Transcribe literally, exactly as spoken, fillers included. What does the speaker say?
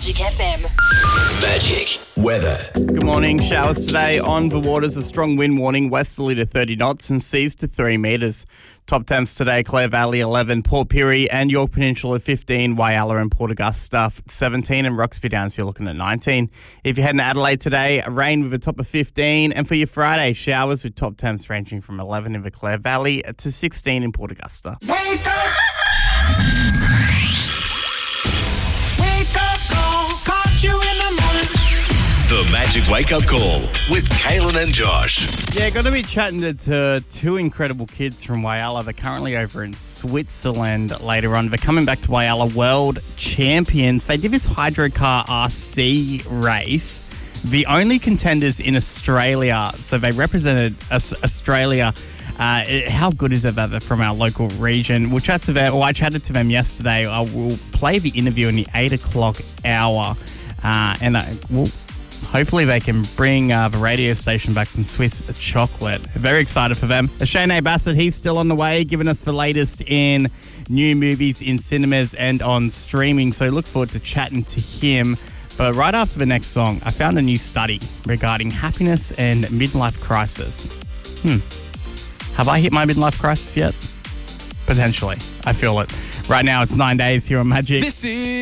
Magic F M. Magic weather. Good morning. Showers today on the waters. A strong wind warning, westerly to thirty knots and seas to three metres. Top temps today, Clare Valley eleven, Port Pirie and York Peninsula fifteen, Whyalla and Port Augusta seventeen, and Roxby Downs you're looking at nineteen. If you're heading to Adelaide today, rain with a top of fifteen, and for your Friday, showers with top temps ranging from eleven in the Clare Valley to sixteen in Port Augusta. Wake up! Wake up call, caught you in the morning. The Magic Wake Up Call with Kaylin and Josh. Yeah, going to be chatting to, to two incredible kids from Whyalla. They're currently over in Switzerland later on. They're coming back to Whyalla World Champions. They did this Hydrocar R C race. The only contenders in Australia, so they represented us, Australia. Uh, how good is it that they're from our local region? We'll chat to them. Well, I chatted to them yesterday. I will play the interview in the eight o'clock hour, uh, and I will. Hopefully they can bring uh, the radio station back some Swiss chocolate. Very excited for them. Shane Bassett, he's still on the way, giving us the latest in new movies in cinemas and on streaming. So look forward to chatting to him. But right after the next song, I found a new study regarding happiness and midlife crisis. Hmm. Have I hit my midlife crisis yet? Potentially. I feel it. Right now it's nine days here on Magic. This is